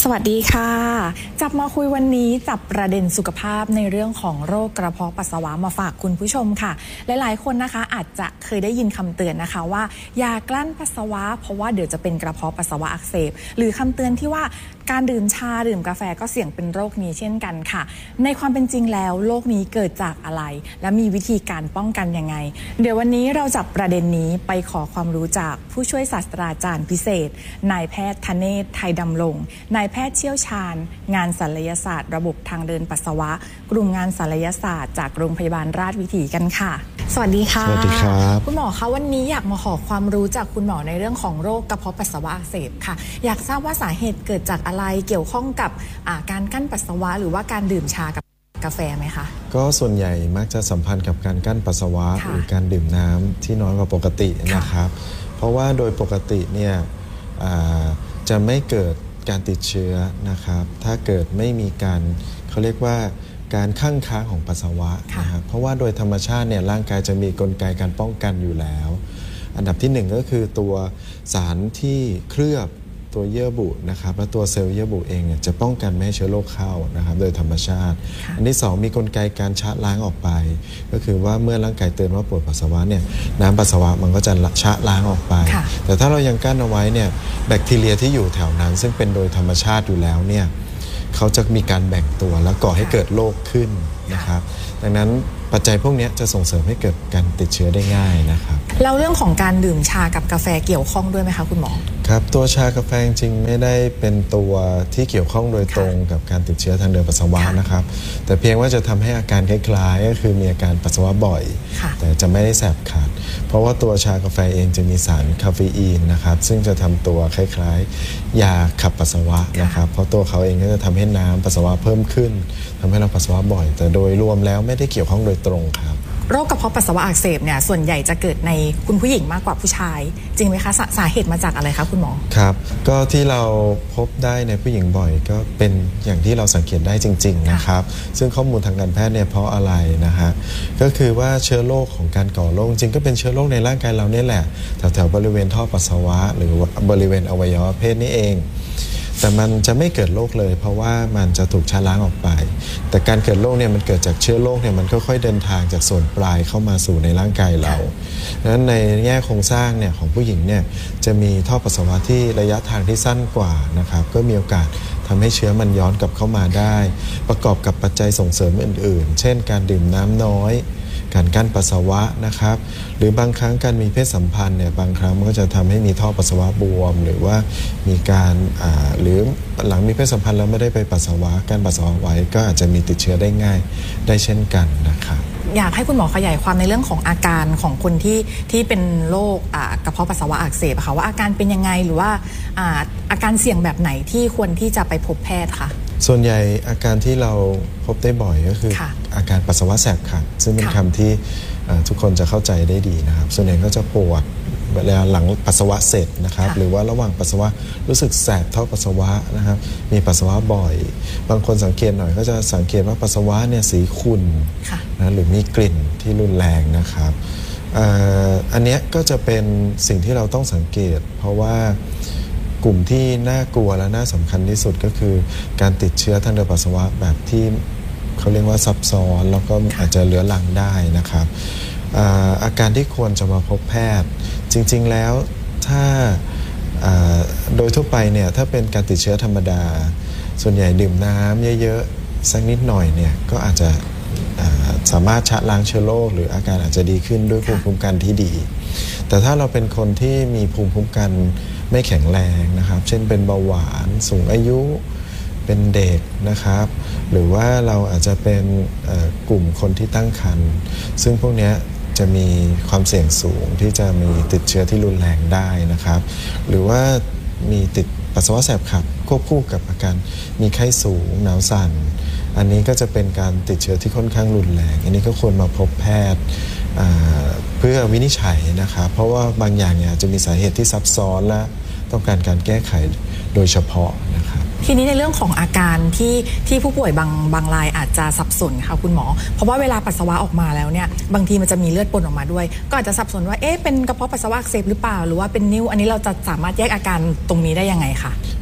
วัสดีค่ะจับมาคุยวันนี้จับประเด็นสุขภาพในเรื่องของโรคกระเพาะปัสสาวะมาฝากคุณผู้ชมค่ะหลายๆคนนะคะอาจจะเคยได้ยินคำเตือนนะคะว่าอย่ากลั้นปัสสาวะเพราะว่าเดี๋ยวจะเป็นกระเพาะปัสสาวะอักเสบหรือคำเตือนที่ว่าการดื่มชาดื่มกาแฟก็เสี่ยงเป็นโรคนี้เช่นกันค่ะในความเป็นจริงแล้วโรคนี้เกิดจากอะไรและมีวิธีการป้องกันยังไงเดี๋ยววันนี้เราจับประเด็นนี้ไปขอความรู้จากผู้ช่วยศาสตราจารย์พิเศษนายแพทย์ธเนศไทยดำรงนายแพทย์เชี่ยวชาญงานศัลยศาสตร์ระบบทางเดินปัสสาวะกลุ่มงานศัลยศาสตร์จากโรงพยาบาลราชวิถีกันค่ะสวัสดีค่ะสวัสดีครับคุณหมอคะวันนี้อยากมาขอความรู้จากคุณหมอในเรื่องของโรคกระเพาะปัสสาวะอักเสบค่ะอยากทราบว่าสาเหตุเกิดจากอะไรเกี่ยวข้องกับการกั้นปัสสาวะหรือว่าการดื่มชากับกาแฟไหมคะก็ส่วนใหญ่มักจะสัมพันธ์กับการกั้นปัสสาวะหรือการดื่มน้ำที่น้อยกว่าปกตินะครับเพราะว่าโดยปกติเนี่ยจะไม่เกิดการติดเชื้อนะครับถ้าเกิดไม่มีการเขาเรียกว่าการคั่งค้างของปัสสาวะนะครับเพราะว่าโดยธรรมชาติเนี่ยร่างกายจะมีกลไกการป้องกันอยู่แล้วอันดับที่1ก็คือตัวสารที่เคลือบตัวเยื่อบุนะครับและตัวเซลล์เยื่อบุเองเนี่ยจะป้องกันไม่ให้เชื้อโรคเข้านะครับโดยธรรมชาติอันที่2มีกลไกการชะล้างออกไปก็คือว่าเมื่อร่างกายเตือนว่าปวดปัสสาวะเนี่ยน้ำปัสสาวะมันก็จะชะล้างออกไปแต่ถ้าเรายังกั้นเอาไว้เนี่ยแบคทีเรียที่อยู่แถวนั้นซึ่งเป็นโดยธรรมชาติอยู่แล้วเนี่ยเขาจะมีการแบ่งตัวแล้วก่อให้เกิดโรคขึ้นนะครับดังนั้นปัจจัยพวกนี้จะส่งเสริมให้เกิดการติดเชื้อได้ง่ายนะครับแล้วเรื่องของการดื่มชากับกาแฟเกี่ยวข้องด้วยไหมคะคุณหมอครับตัวชากาแฟจริงไม่ได้เป็นตัวที่เกี่ยวข้องโดยตรงกับการติดเชื้อทางเดินปัสสาวะนะครับแต่เพียงว่าจะทำให้อาการคล้ายๆก็คือมีอาการปัสสาวะบ่อยแต่จะไม่ได้แสบขัดเพราะว่าตัวชากาแฟเองจะมีสารคาเฟอีนนะครับซึ่งจะทำตัวคล้ายๆยาขับปัสสาวะนะครับเพราะตัวเขาเองก็จะทำให้น้ำปัสสาวะเพิ่มขึ้นทำให้เราปัสสาวะบ่อยแต่โดยรวมแล้วไม่ได้เกี่ยวข้องโดยตรงครับโรคกระเพาะปัสสาวะอักเสบเนี่ยส่วนใหญ่จะเกิดในคุณผู้หญิงมากกว่าผู้ชายจริงไหมคะสาเหตุมาจากอะไรคะคุณหมอครับก็ที่เราพบได้ในผู้หญิงบ่อยก็เป็นอย่างที่เราสังเกตได้จริงๆนะครับซึ่งข้อมูลทางการแพทย์เนี่ยเพราะอะไรนะฮะก็คือว่าเชื้อโรคของการก่อโรคจริงก็เป็นเชื้อโรคในร่างกายเราเนี่ยแหละแถวๆบริเวณท่อปัสสาวะหรือบริเวณอวัยวะเพศนี่เองแต่มันจะไม่เกิดโรคเลยเพราะว่ามันจะถูกชะล้างออกไปแต่การเกิดโรคเนี่ยมันเกิดจากเชื้อโรคเนี่ยมันค่อยๆเดินทางจากส่วนปลายเข้ามาสู่ในร่างกายเราดังนั้นในแง่โครงสร้างเนี่ยของผู้หญิงเนี่ยจะมีท่อปัสสาวะที่ระยะทางที่สั้นกว่านะครับก็มีโอกาสทำให้เชื้อมันย้อนกลับเข้ามาได้ประกอบกับปัจจัยส่งเสริมอื่นๆเช่นการดื่มน้ำน้อยการกั้นปัสสาวะนะครับหรือบางครั้งการมีเพศสัมพันธ์เนี่ยบางครั้งมันก็จะทำให้มีท่อปัสสาวะบวมหรือว่ามีการหรือหลังมีเพศสัมพันธ์แล้วไม่ได้ไปปัสสาวะการปัสสาวะไว้ก็อาจจะมีติดเชื้อได้ง่ายได้เช่นกันนะครับอยากให้คุณหมอขยายความในเรื่องของอาการของคนที่เป็นโรคกระเพาะปัสสาวะอักเสบค่ะว่าอาการเป็นยังไงหรือว่าอาการเสี่ยงแบบไหนที่ควรที่จะไปพบแพทย์คะส่วนใหญ่อาการที่เราพบได้บ่อยก็คืออาการปัสสาวะแสบขัดซึ่งเป็นคำที่ทุกคนจะเข้าใจได้ดีนะครับส่วนใหญ่ก็จะปวดเวลาหลังปัสสาวะเสร็จนะครับหรือว่าระหว่างปัสสาวะรู้สึกแสบท่อปัสสาวะนะครับมีปัสสาวะบ่อยบางคนสังเกตหน่อยก็จะสังเกตว่าปัสสาวะเนี่ยสีขุ่นนะหรือมีกลิ่นที่รุนแรงนะครับอันนี้ก็จะเป็นสิ่งที่เราต้องสังเกตเพราะว่ากลุ่มที่น่ากลัวและน่าสำคัญที่สุดก็คือการติดเชื้อทางเดินปัสสาวะแบบที่เขาเรียกว่าซับซ้อนแล้วก็อาจจะเรื้อรังได้นะครับอาการที่ควรจะมาพบแพทย์จริงๆแล้วถ้าโดยทั่วไปเนี่ยถ้าเป็นการติดเชื้อธรรมดาส่วนใหญ่ดื่มน้ำเยอะๆสักนิดหน่อยเนี่ยก็อาจจะสามารถชะล้างเชื้อโรคหรืออาการอาจจะดีขึ้นด้วยภูมิคุ้มกันที่ดีแต่ถ้าเราเป็นคนที่มีภูมิคุ้มกันไม่แข็งแรงนะครับเช่นเป็นเบาหวานสูงอายุเป็นเด็กนะครับหรือว่าเราอาจจะเป็นกลุ่มคนที่ตั้งครรภ์ซึ่งพวกนี้จะมีความเสี่ยงสูงที่จะมีติดเชื้อที่รุนแรงได้นะครับหรือว่ามีติดปัสสาวะแสบขัดควบคู่กับอาการมีไข้สูงหนาวสั่นอันนี้ก็จะเป็นการติดเชื้อที่ค่อนข้างรุนแรงอันนี้ก็ควรมาพบแพทย์เพื่อวินิจฉัยนะครับเพราะว่าบางอย่างเนี่ยจะมีสาเหตุที่ซับซ้อนและต้องการแก้ไขโดยเฉพาะนะครับทีนี้ในเรื่องของอาการที่ผู้ป่วยบางรายอาจจะสับสนค่ะคุณหมอเพราะว่าเวลาปัสสาวะออกมาแล้วเนี่ยบางทีมันจะมีเลือดปนออกมาด้วยก็อาจจะสับสนว่าเป็นกระเพาะปัสสาวะอักเสบหรือเปล่าหรือว่าเป็นนิ่วอันนี้เราจะสามารถแยกอาการตรงนี้ได้ยังไงคะ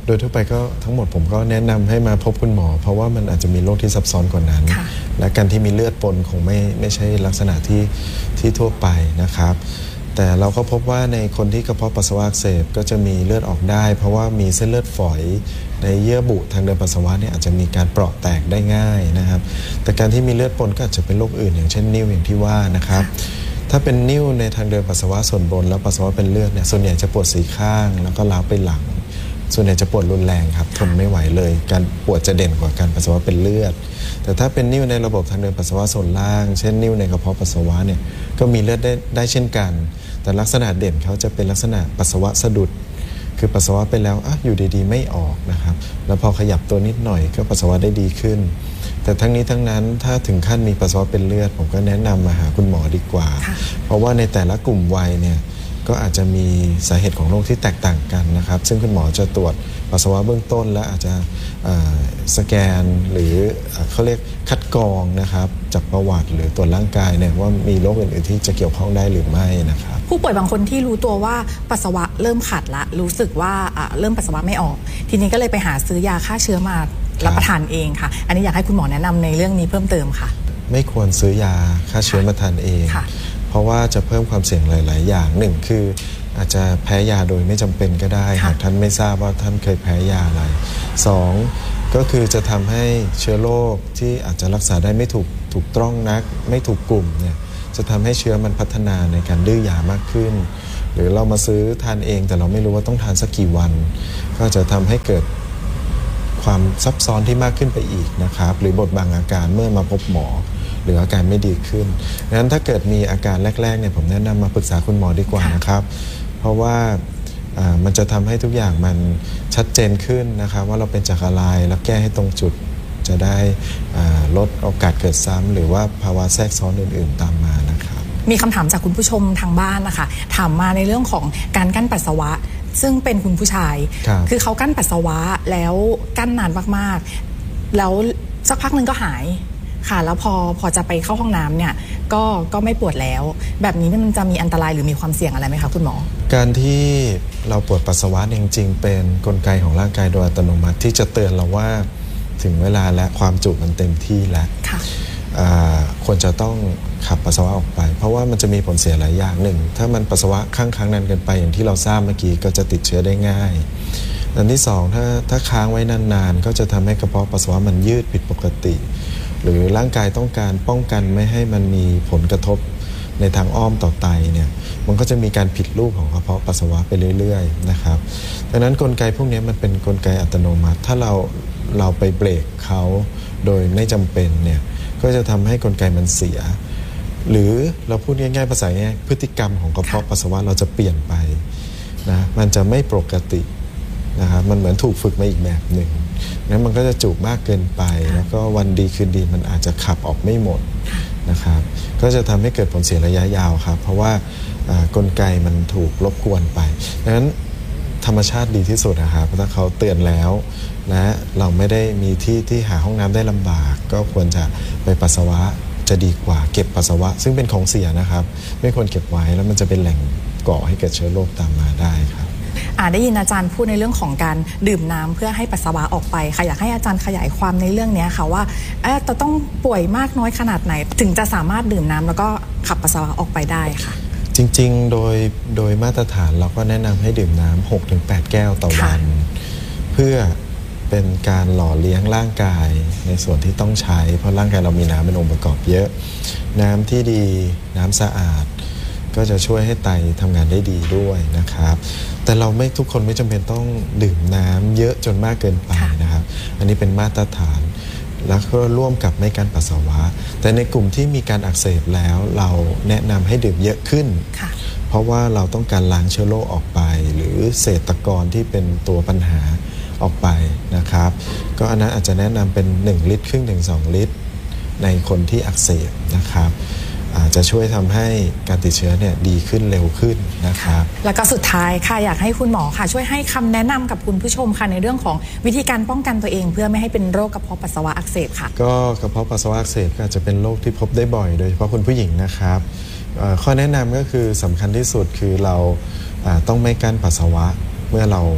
โดยทั่วไปก็ทั้งหมดผมก็แนะนำให้มาพบคุณหมอเพราะว่ามันอาจจะมีโรคที่ซับซ้อนกว่านั้นและการที่มีเลือดปนคงไม่ใช่ลักษณะที่ทั่วไปนะครับแต่เราก็พบว่าในคนที่กระเพาะปัสสาวะอักเสบก็จะมีเลือดออกได้เพราะว่ามีเส้นเลือดฝอยในเยื่อบุทางเดินปัสสาวะเนี่ยอาจจะมีการเปราะแตกได้ง่ายนะครับแต่การที่มีเลือดปนก็อาจจะเป็นโรคอื่นอย่างเช่นนิ่วอย่างที่ว่านะครับถ้าเป็นนิ่วในทางเดินปัสสาวะส่วนบนแล้วปัสสาวะเป็นเลือดเนี่ยส่วนใหญ่จะปวดสีข้างแล้วก็ล้าวไปหลังส่วนใหญ่จะปวดรุนแรงครับทนไม่ไหวเลยการปวดจะเด่นกว่าการปัสสาวะเป็นเลือดแต่ถ้าเป็นนิ่วในระบบทางเดินปัสสาวะส่วนล่างเช่นนิ่วในกระเพาะปัสสาวะเนี่ยก็มีเลือดได้เช่นกันแต่ลักษณะเด่นเขาจะเป็นลักษณะปัสสาวะสะดุดคือปัสสาวะไปแล้วอยู่ดีๆไม่ออกนะครับแล้วพอขยับตัวนิดหน่อยก็ปัสสาวะได้ดีขึ้นแต่ทั้งนี้ทั้งนั้นถ้าถึงขั้นมีปัสสาวะเป็นเลือดผมก็แนะนำมาหาคุณหมอดีกว่าเพราะว่าในแต่ละกลุ่มวัยเนี่ยก็อาจจะมีสาเหตุของโรคที่แตกต่างกันนะครับซึ่งคุณหมอจะตรวจปัสสาวะเบื้องต้นและอาจจะสแกนหรือเขาเรียกคัดกรองนะครับจากประวัติหรือตรวจร่างกายเนี่ยว่ามีโรคอื่นๆที่จะเกี่ยวข้องได้หรือไม่นะครับผู้ป่วยบางคนที่รู้ตัวว่าปัสสาวะเริ่มขัดละรู้สึกว่าเริ่มปัสสาวะไม่ออกทีนี้ก็เลยไปหาซื้อยาฆ่าเชื้อมารับประทานเองค่ะอันนี้อยากให้คุณหมอแนะนำในเรื่องนี้เพิ่มเติมค่ะไม่ควรซื้อยาฆ่าเชื้อมาทานเองเพราะว่าจะเพิ่มความเสี่ยงหลายๆอย่างหนึ่งคืออาจจะแพ้ยาโดยไม่จำเป็นก็ได้หากท่านไม่ทราบว่าท่านเคยแพ้ยาอะไรสองก็คือจะทำให้เชื้อโรคที่อาจจะรักษาได้ไม่ถูกต้องนักไม่ถูกกลุ่มเนี่ยจะทำให้เชื้อมันพัฒนาในการดื้อยามากขึ้นหรือเรามาซื้อทานเองแต่เราไม่รู้ว่าต้องทานสักกี่วันก็จะทำให้เกิดความซับซ้อนที่มากขึ้นไปอีกนะครับหรือบทบังอาการเมื่อมาพบหมอหรืออาการไม่ดีขึ้นดังนั้นถ้าเกิดมีอาการแรกๆเนี่ยผมแนะนำมาปรึกษาคุณหมอดีกว่านะครับเพราะว่ามันจะทำให้ทุกอย่างมันชัดเจนขึ้นนะครับว่าเราเป็นจากอะไรแล้วแก้ให้ตรงจุดจะได้ลดโอกาสเกิดซ้ำหรือว่าภาวะแทรกซ้อนอื่นๆตามมานะครับมีคำถามจากคุณผู้ชมทางบ้านนะคะถามมาในเรื่องของการกั้นปัสสาวะซึ่งเป็นคุณผู้ชายคือเขากั้นปัสสาวะแล้วกั้นนานมากๆแล้วสักพักนึงก็หายค่ะแล้วพอจะไปเข้าห้องน้ำเนี่ยก็ไม่ปวดแล้วแบบนี้มันจะมีอันตรายหรือมีความเสี่ยงอะไรไหมคะคุณหมอการที่เราปวดปัสสาวะจริงๆเป็นกลไกของร่างกายโดยอัตโนมัติที่จะเตือนเราว่าถึงเวลาและความจุมันเต็มที่แล้วควรจะต้องขับปัสสาวะออกไปเพราะว่ามันจะมีผลเสียหลายอย่างหนึ่งถ้ามันปัสสาวะค้างนานเกินไปอย่างที่เราทราบเมื่อกี้ก็จะติดเชื้อได้ง่ายอันที่สองถ้าค้างไว้นานๆก็จะทำให้กระเพาะปัสสาวะมันยืดผิดปกติหรือร่างกายต้องการป้องกันไม่ให้มันมีผลกระทบในทางอ้อมต่อไตเนี่ยมันก็จะมีการผิดรูปของกระเพาะปัสสาวะไปเรื่อยๆนะครับดังนั้นกลไกพวกนี้มันเป็นกลไกอัตโนมัติถ้าเราไปเบรกเขาโดยไม่จำเป็นเนี่ยก็จะทำให้กลไกมันเสียหรือเราพูดง่ายๆภาษาง่ายพฤติกรรมของกระเพาะปัสสาวะเราจะเปลี่ยนไปนะมันจะไม่ปกตินะครับมันเหมือนถูกฝึกมาอีกแบบหนึ่งนั้นมันก็จะจุมากเกินไปแล้วก็วันดีคืนดีมันอาจจะขับออกไม่หมดนะครับก็จะทำให้เกิดผลเสียระยะยาวครับเพราะว่ากลไกมันถูกรบกวนไปดังนั้นธรรมชาติดีที่สุดนะครับถ้าเขาเตือนแล้วและเราไม่ได้มีที่หาห้องน้ำได้ลำบากก็ควรจะไปปัสสาวะจะดีกว่าเก็บปัสสาวะซึ่งเป็นของเสียนะครับไม่ควรเก็บไว้แล้วมันจะเป็นแหล่งก่อให้เกิดเชื้อโรคตามมาได้ครับได้ยินอาจารย์พูดในเรื่องของการดื่มน้ำเพื่อให้ปัสสาวะออกไปค่ะอยากให้อาจารย์ขยายความในเรื่องนี้ค่ะว่าจะต้องป่วยมากน้อยขนาดไหนถึงจะสามารถดื่มน้ำแล้วก็ขับปัสสาวะออกไปได้ค่ะจริงๆโดยมาตรฐานเราก็แนะนำให้ดื่มน้ำ 6-8 แก้วต่อวันเพื่อเป็นการหล่อเลี้ยงร่างกายในส่วนที่ต้องใช้เพราะร่างกายเรามีน้ำเป็นองค์ประกอบเยอะน้ำที่ดีน้ำสะอาดก็จะช่วยให้ไตทำงานได้ดีด้วยนะครับแต่เราไม่ทุกคนไม่จำเป็นต้องดื่มน้ำเยอะจนมากเกินไปนะครับอันนี้เป็นมาตรฐานแล้วก็ร่วมกับไม่การปัสสาวะแต่ในกลุ่มที่มีการอักเสบแล้วเราแนะนำให้ดื่มเยอะขึ้นเพราะว่าเราต้องการล้างเชื้อโรคออกไปหรือเศษตะกอนที่เป็นตัวปัญหาออกไปนะครับก็อันนั้นอาจจะแนะนำเป็น1 ลิตรครึ่งถึง2 ลิตรในคนที่อักเสบนะครับอาจจะช่วยทำให้การติดเชื้อเนี่ยดีขึ้นเร็วขึ้นนะครับแล้วก็สุดท้ายค่ะอยากให้คุณหมอค่ะช่วยให้คำแนะนำกับคุณผู้ชมค่ะในเรื่องของวิธีการป้องกันตัวเองเพื่อไม่ให้เป็นโรคกระเพาะปัสสาวะอักเสบค่ะก็กระเพาะปัสสาวะอักเสบก็อาจจะเป็นโรคที่พบได้บ่อยโดยเฉพาะคุณผู้หญิงนะครับข้อแนะนำก็คือสำคัญที่สุดคือเราต้องไม่กั้นปัสสาวะเมื่อเรา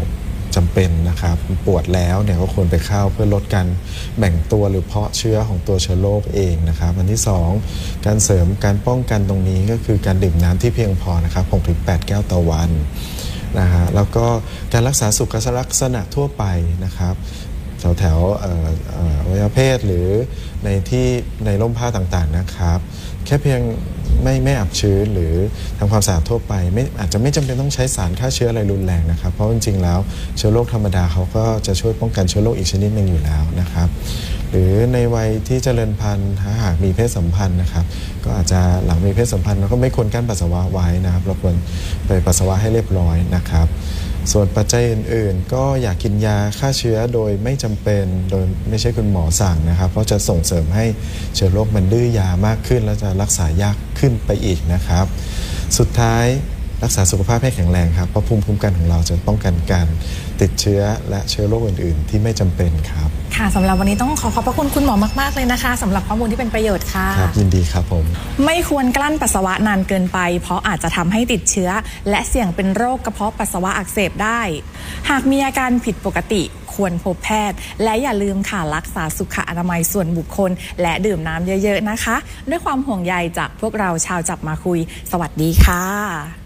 จำเป็นนะครับปวดแล้วเนี่ยก็ควรไปเข้าเพื่อลดการแบ่งตัวหรือเพาะเชื้อของตัวเชื้อโรคเองนะครับอันที่2การเสริมการป้องกันตรงนี้ก็คือการดื่มน้ำที่เพียงพอนะครับ 6-8 แก้วต่อวันนะฮะแล้วก็การรักษาสุขลักษณะทั่วไปนะครับแถวอวัยวะเพศหรือในร่มผ้าต่างๆนะครับแค่เพียงไม่อับชื้นหรือทำความสะอาดทั่วไปอาจจะไม่จำเป็นต้องใช้สารฆ่าเชื้ออะไรรุนแรงนะครับเพราะจริงๆแล้วเชื้อโรคธรรมดาเขาก็จะช่วยป้องกันเชื้อโรคอีกชนิดหนึ่งอยู่แล้วนะครับหรือในวัยที่เจริญพันธุ์หากมีเพศสัมพันธ์นะครับก็อาจจะหลังมีเพศสัมพันธ์เราก็ไม่ควรกั้นปัสสาวะไว้นะครับเราควรไปปัสสาวะให้เรียบร้อยนะครับส่วนปัจจัยอื่นๆก็อย่ากินยาฆ่าเชื้อโดยไม่จำเป็นโดยไม่ใช่คุณหมอสั่งนะครับเพราะจะส่งเสริมให้เชื้อโรคมันดื้อยามากขึ้นและจะรักษายากขึ้นไปอีกนะครับสุดท้ายรักษาสุขภาพให้แข็งแรงครับเพราะภูมิคุ้มกันของเราจะป้องกันการติดเชื้อและเชื้อโรคอื่นๆที่ไม่จำเป็นครับค่ะสำหรับวันนี้ต้องขอบพระคุณคุณหมอมากๆเลยนะคะสำหรับข้อมูลที่เป็นประโยชน์ค่ะครับยินดีครับผมไม่ควรกลั้นปัสสาวะนานเกินไปเพราะอาจจะทำให้ติดเชื้อและเสี่ยงเป็นโรคกระเพาะปัสสาวะอักเสบได้หากมีอาการผิดปกติควรพบแพทย์และอย่าลืมค่ะรักษาสุขอนามัยส่วนบุคคลและดื่มน้ำเยอะๆนะคะด้วยความห่วงใยจากพวกเราชาวจับมาคุยสวัสดีค่ะ